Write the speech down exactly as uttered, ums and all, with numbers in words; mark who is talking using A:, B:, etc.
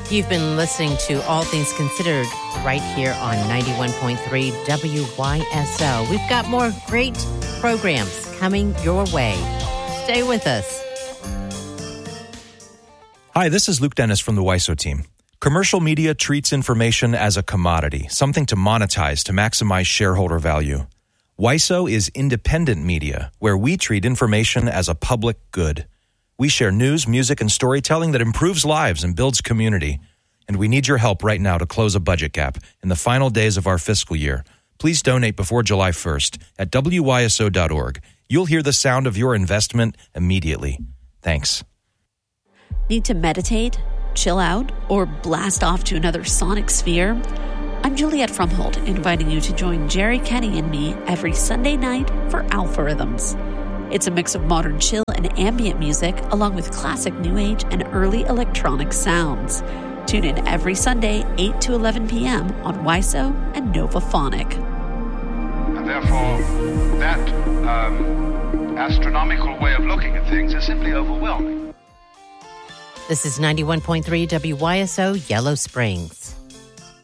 A: You've been listening to All Things Considered right here on ninety-one point three W Y S O. We've got more great programs coming your way. Stay with us.
B: Hi, this is Luke Dennis from the W Y S O team. Commercial media treats information as a commodity, something to monetize to maximize shareholder value. W Y S O is independent media, where we treat information as a public good. We share news, music, and storytelling that improves lives and builds community. And we need your help right now to close a budget gap in the final days of our fiscal year. Please donate before July first at W Y S O dot org. You'll hear the sound of your investment immediately. Thanks.
C: Need to meditate, chill out, or blast off to another sonic sphere? I'm Juliette Frumhold, inviting you to join Jerry Kenny and me every Sunday night for Alpharhythms. It's a mix of modern chill and ambient music, along with classic new age and early electronic sounds. Tune in every Sunday, eight to eleven p.m. on W Y S O and Novaphonic.
D: And therefore, that um, astronomical way of looking at things is simply overwhelming.
A: This is ninety-one point three W Y S O, Yellow Springs.